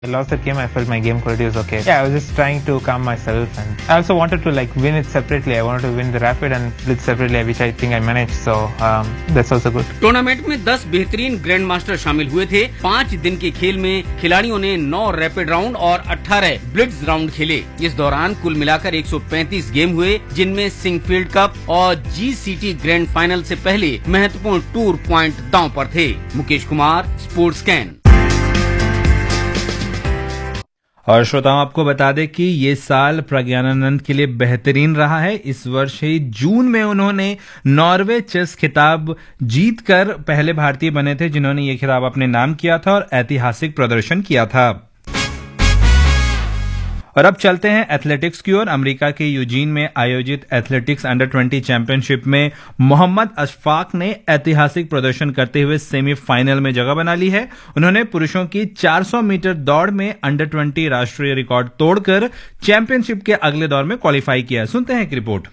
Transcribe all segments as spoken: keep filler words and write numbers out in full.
I lost that game. I felt my game quality was okay. Yeah, I was just trying to calm myself, and I also wanted to like win it separately. I wanted to win the rapid and blitz separately, which I think I managed. So um, that's also good. Tournament में दस बेहतरीन grand master शामिल हुए थे। पाँच दिन के खेल में खिलाड़ियों ने नौ रैपिड राउंड और अठारह ब्लिट्ज राउंड खेले। इस दौरान कुल मिलाकर एक सौ पैंतीस गेम हुए, जिनमें सिंगफील्ड कप और जीसीटी ग्रैंड फाइनल से पहले महत्वपूर्ण टूर पॉइंट दांव पर थे। Mukesh Kumar, sports can. और श्रोताओं, आपको बता दें कि ये साल प्रज्ञानानंद के लिए बेहतरीन रहा है। इस वर्ष ही जून में उन्होंने नॉर्वे चेस खिताब जीतकर पहले भारतीय बने थे जिन्होंने ये खिताब अपने नाम किया था और ऐतिहासिक प्रदर्शन किया था। और अब चलते हैं एथलेटिक्स की ओर। अमेरिका के यूजीन में आयोजित एथलेटिक्स अंडर बीस चैंपियनशिप में मोहम्मद अशफाक ने ऐतिहासिक प्रदर्शन करते हुए सेमीफाइनल में जगह बना ली है। उन्होंने पुरुषों की चार सौ मीटर दौड़ में अंडर बीस राष्ट्रीय रिकॉर्ड तोड़कर चैंपियनशिप के अगले दौर में क्वालिफाई किया। सुनते हैं एक रिपोर्ट।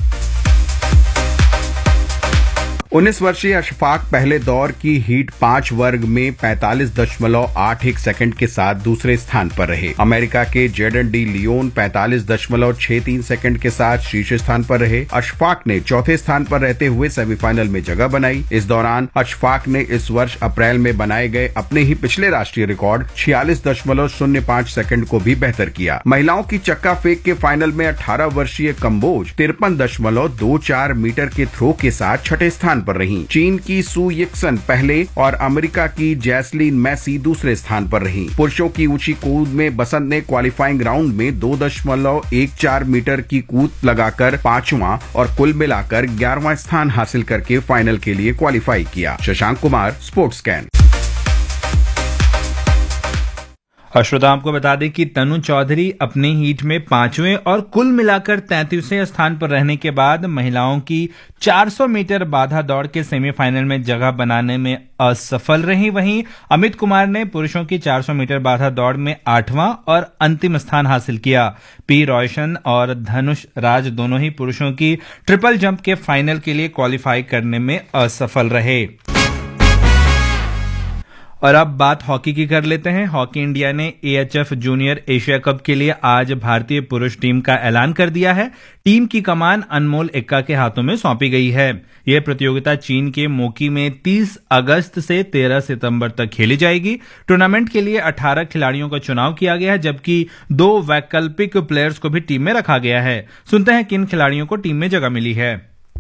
उन्नीस वर्षीय अशफाक पहले दौर की हीट पांच वर्ग में पैंतालीस दशमलव आठ एक सेकंड के साथ दूसरे स्थान पर रहे। अमेरिका के जेडन डी लियोन पैंतालीस दशमलव छह तीन सेकंड के साथ शीर्ष स्थान पर रहे। अशफाक ने चौथे स्थान पर रहते हुए सेमीफाइनल में जगह बनाई। इस दौरान अशफाक ने इस वर्ष अप्रैल में बनाए गए अपने ही पिछले राष्ट्रीय रिकॉर्ड छियालीस दशमलव शून्य पांच सेकंड को भी बेहतर किया। महिलाओं की चक्का फेंक के फाइनल में अठारह वर्षीय कंबोज तिरपन दशमलव दो चार मीटर के थ्रो के साथ छठे स्थान पर रही। चीन की सू यिक्सन पहले और अमेरिका की जैसलीन मैसी दूसरे स्थान पर रही। पुरुषों की ऊंची कूद में बसंत ने क्वालिफाइंग राउंड में दो दशमलव एक चार मीटर की कूद लगाकर पांचवां और कुल मिलाकर ग्यारहवां स्थान हासिल करके फाइनल के लिए क्वालिफाई किया। Shashank Kumar, sports can. और श्रोता, आपको बता दें कि तनु चौधरी अपने हीट में पांचवें और कुल मिलाकर तैंतीसवें स्थान पर रहने के बाद महिलाओं की चार सौ मीटर बाधा दौड़ के सेमीफाइनल में जगह बनाने में असफल रही। वहीं अमित कुमार ने पुरुषों की चार सौ मीटर बाधा दौड़ में आठवां और अंतिम स्थान हासिल किया। पी रोशन और धनुष राज दोनों ही पुरुषों की ट्रिपल जंप के फाइनल के लिए क्वालिफाई करने में असफल रहे। और अब बात हॉकी की कर लेते हैं। हॉकी इंडिया ने एएचएफ जूनियर एशिया कप के लिए आज भारतीय पुरुष टीम का ऐलान कर दिया है। टीम की कमान अनमोल एक्का के हाथों में सौंपी गई है। यह प्रतियोगिता चीन के मोकी में तीस अगस्त से तेरह सितंबर तक खेली जाएगी। टूर्नामेंट के लिए अठारह खिलाड़ियों का चुनाव किया गया है, जबकि दो वैकल्पिक प्लेयर्स को भी टीम में रखा गया है। सुनते हैं किन खिलाड़ियों को टीम में जगह मिली है।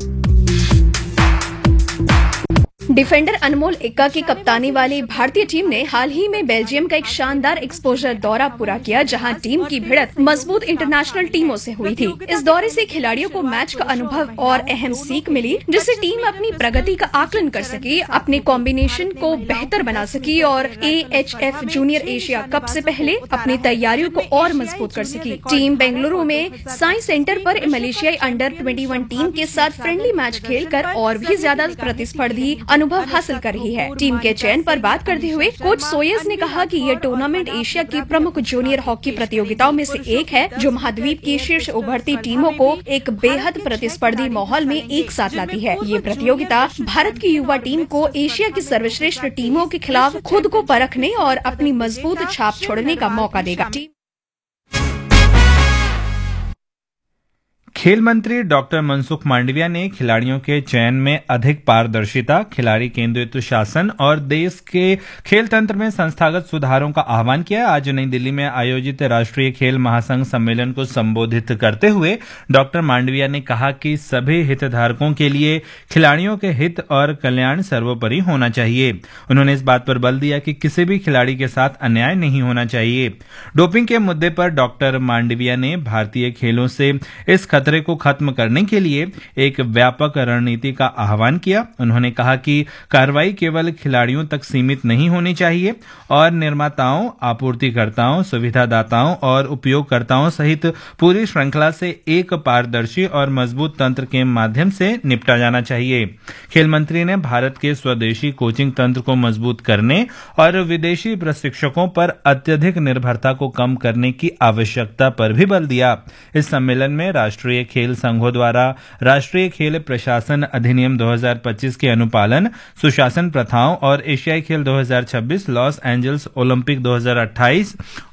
डिफेंडर अनमोल एक्का की कप्तानी वाली भारतीय टीम ने हाल ही में बेल्जियम का एक शानदार एक्सपोजर दौरा पूरा किया, जहां टीम की भिड़त मजबूत इंटरनेशनल टीमों से हुई थी। इस दौरे से खिलाड़ियों को मैच का अनुभव और अहम सीख मिली, जिससे टीम अपनी प्रगति का आकलन कर सकी, अपने कॉम्बिनेशन को बेहतर बना सकी और एएचएफ जूनियर एशिया कप से पहले अपनी तैयारियों को और मजबूत कर सकी। टीम बेंगलुरु में साइंस सेंटर पर मलेशियाई अंडर इक्कीस टीम के साथ फ्रेंडली मैच खेलकर और भी ज्यादा प्रतिस्पर्धी अनुभव हासिल कर रही है। टीम के चयन पर बात करते हुए कोच सोयस ने कहा कि यह टूर्नामेंट एशिया की प्रमुख जूनियर हॉकी प्रतियोगिताओं में से एक है, जो महाद्वीप की शीर्ष उभरती टीमों को एक बेहद प्रतिस्पर्धी माहौल में एक साथ लाती है। ये प्रतियोगिता भारत की युवा टीम को एशिया की सर्वश्रेष्ठ टीमों के खिलाफ खुद को परखने और अपनी मजबूत छाप छोड़ने का मौका देगा। खेल मंत्री डॉक्टर मनसुख मांडविया ने खिलाड़ियों के चयन में अधिक पारदर्शिता, खिलाड़ी केंद्रित शासन और देश के खेल तंत्र में संस्थागत सुधारों का आह्वान किया। आज नई दिल्ली में आयोजित राष्ट्रीय खेल महासंघ सम्मेलन को संबोधित करते हुए डॉक्टर मांडविया ने कहा कि सभी हितधारकों के लिए खिलाड़ियों के हित और कल्याण सर्वोपरि होना चाहिए। उन्होंने इस बात पर बल दिया कि किसी भी खिलाड़ी के साथ अन्याय नहीं होना चाहिए। डोपिंग के मुद्दे पर डॉक्टर मांडविया ने भारतीय खेलों से इस खतरे को खत्म करने के लिए एक व्यापक रणनीति का आह्वान किया। उन्होंने कहा कि कार्रवाई केवल खिलाड़ियों तक सीमित नहीं होनी चाहिए और निर्माताओं, आपूर्तिकर्ताओं, सुविधादाताओं और उपयोगकर्ताओं सहित पूरी श्रृंखला से एक पारदर्शी और मजबूत तंत्र के माध्यम से निपटा जाना चाहिए। खेल मंत्री ने भारत के स्वदेशी कोचिंग तंत्र को मजबूत करने और विदेशी प्रशिक्षकों पर अत्यधिक निर्भरता को कम करने की आवश्यकता पर भी बल दिया। इस सम्मेलन में राष्ट्रीय के खेल संघों द्वारा राष्ट्रीय खेल प्रशासन अधिनियम दो हज़ार पच्चीस के अनुपालन, सुशासन प्रथाओं और एशियाई खेल दो हज़ार छब्बीस, लॉस एंजल्स ओलंपिक दो हज़ार अट्ठाईस